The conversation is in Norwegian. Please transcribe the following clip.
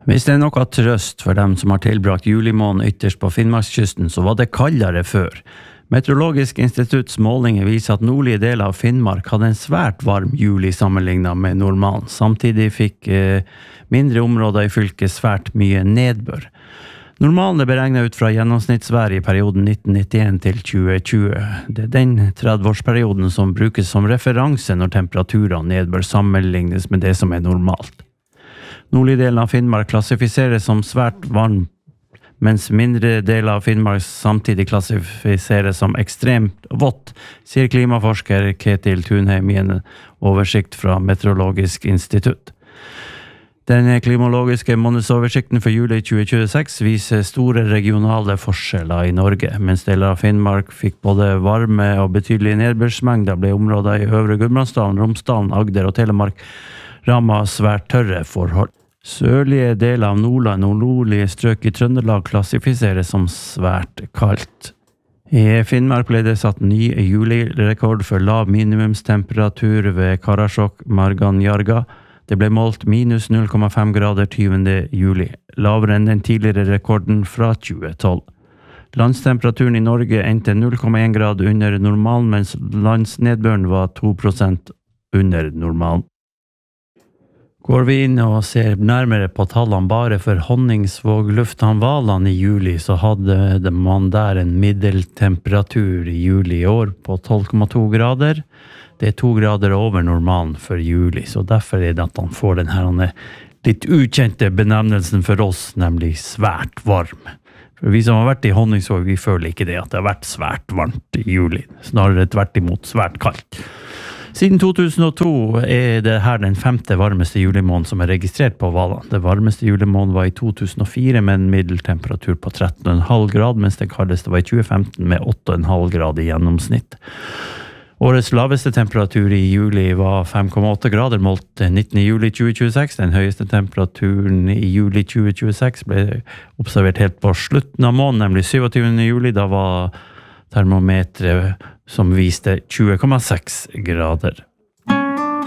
Hvis det noe trøst for dem som har tilbrakt julimåneden ytterst på Finnmarkskysten, så var det kaldere før. Meteorologisk institutts målinger viser at nordlige deler av Finnmark hadde en svært varm juli sammenlignet med normalen. Samtidig fikk mindre områder i fylket svært mye nedbør. Normalen er beregnet ut fra gjennomsnittsvær i perioden 1991 til 2020. Det er den 30-årsperioden som brukes som referanse når temperaturer og nedbør sammenlignes med det som er normalt. Nordlige delen av Finnmark klassifiseres som svært varm, mens mindre deler av Finnmark samtidig klassifiseres som ekstremt vått, sier klimaforsker Ketil Tunheim i en oversikt fra Meteorologisk institutt. Den klimologiske månedsoversikten for juli 2026 viser store regionale forskjeller i Norge. Mens deler av Finnmark fikk både varme og betydelige nedbørsmengder, ble områder i Øvre Gudbrandsdalen, Romsdalen, Agder og Telemark rammet svært tørre forhold. Sørlige deler av Nordland og nordlige strøk i Trøndelag klassifiseres som svært kaldt. I Finnmark ble det satt ny julirekord for lav minimumstemperatur ved Karasjok Marganjarga. Det ble målt minus 0,5 grader 20. juli, lavere enn den tidligere rekorden fra 2012. Landstemperaturen i Norge endte 0,1 grad under normalen, mens landsnedbøren var 2% under normalen. Går vi inn og ser nærmere på tallene bare for Honningsvåg lufthavn Valand i juli, så hadde man der en middeltemperatur i juli i år på 12,2 grader. Det er 2 grader over normalen for juli, så derfor er det at han får den her litt ukjente benevnelsen for oss, nemlig svært varm. For vi som har vært i Honningsvåg, vi føler ikke det at det har vært svært varmt i juli, snarere tvert imot svært kaldt. Siden 2002 er det her den 5. varmeste julimåneden som er registrert på Valand. Det varmeste julimåneden var i 2004 med en middeltemperatur på 13,5 grad, mens det kaldeste var i 2015 med 8,5 grad i gjennomsnitt. Årets laveste temperatur i juli var 5,8 grader, målt 19. juli 2026. Den høyeste temperaturen i juli 2026 ble observert helt på slutten av måneden, nemlig 27. juli. Da var termometret som viste 20,6 grader.